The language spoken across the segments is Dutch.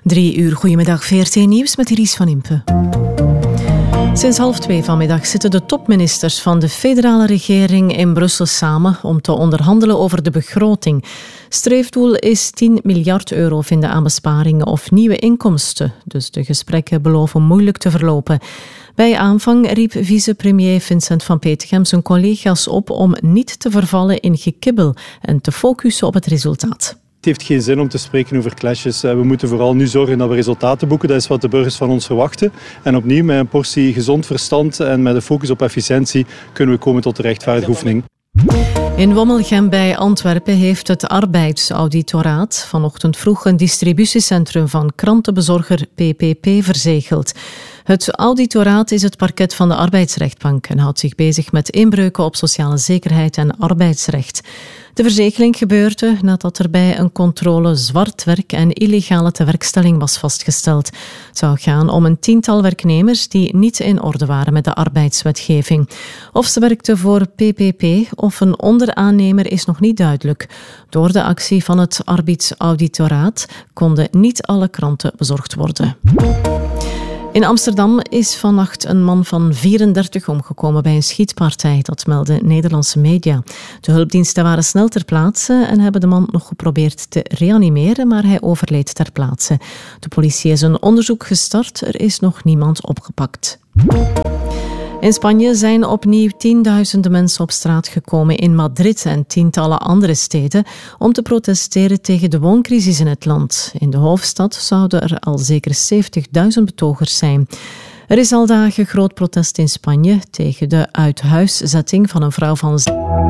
3 uur, goedemiddag, VRT Nieuws met Iris van Impe. Sinds 1:30 vanmiddag zitten de topministers van de federale regering in Brussel samen om te onderhandelen over de begroting. Streefdoel is 10 miljard euro vinden aan besparingen of nieuwe inkomsten. Dus de gesprekken beloven moeilijk te verlopen. Bij aanvang riep vicepremier Vincent Van Petegem zijn collega's op om niet te vervallen in gekibbel en te focussen op het resultaat. Het heeft geen zin om te spreken over clashes. We moeten vooral nu zorgen dat we resultaten boeken. Dat is wat de burgers van ons verwachten. En opnieuw, met een portie gezond verstand en met een focus op efficiëntie kunnen we komen tot de rechtvaardige oefening. In Wommelgem bij Antwerpen heeft het Arbeidsauditoraat vanochtend vroeg een distributiecentrum van krantenbezorger PPP verzegeld. Het auditoraat is het parket van de arbeidsrechtbank en houdt zich bezig met inbreuken op sociale zekerheid en arbeidsrecht. De verzegeling gebeurde nadat er bij een controle zwart werk en illegale tewerkstelling was vastgesteld. Het zou gaan om een 10-tal werknemers die niet in orde waren met de arbeidswetgeving. Of ze werkten voor PPP of een onderaannemer is nog niet duidelijk. Door de actie van het Arbeidsauditoraat konden niet alle kranten bezorgd worden. In Amsterdam is vannacht een man van 34 omgekomen bij een schietpartij, dat melden Nederlandse media. De hulpdiensten waren snel ter plaatse en hebben de man nog geprobeerd te reanimeren, maar hij overleed ter plaatse. De politie is een onderzoek gestart, er is nog niemand opgepakt. In Spanje zijn opnieuw tienduizenden mensen op straat gekomen in Madrid en tientallen andere steden om te protesteren tegen de wooncrisis in het land. In de hoofdstad zouden er al zeker 70.000 betogers zijn. Er is al dagen groot protest in Spanje tegen de uithuiszetting van een vrouw van...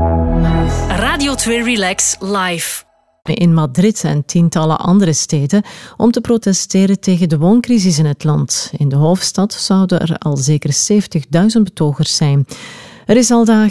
Radio 2 Relax Live. In Madrid en tientallen andere steden om te protesteren tegen de wooncrisis in het land. In de hoofdstad zouden er al zeker 70.000 betogers zijn. Er is al dagen